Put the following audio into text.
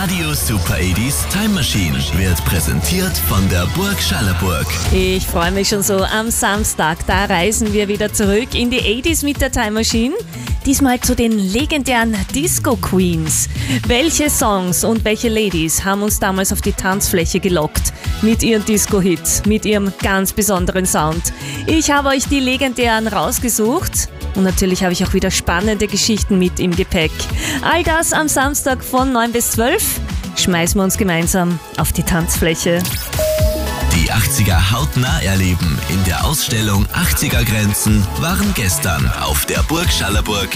Radio Super 80s Time Machine wird präsentiert von der Burg Schallerburg. Ich freue mich schon so am Samstag. Da reisen wir wieder zurück in die 80s mit der Time Machine. Diesmal zu den legendären Disco Queens. Welche Songs und welche Ladies haben uns damals auf die Tanzfläche gelockt? Mit ihren Disco-Hits, mit ihrem ganz besonderen Sound. Ich habe euch die legendären rausgesucht. Und natürlich habe ich auch wieder spannende Geschichten mit im Gepäck. All das am Samstag von 9 bis 12. Schmeißen wir uns gemeinsam auf die Tanzfläche. Die 80er hautnah erleben in der Ausstellung 80er Grenzen waren gestern auf der Burg Schallerburg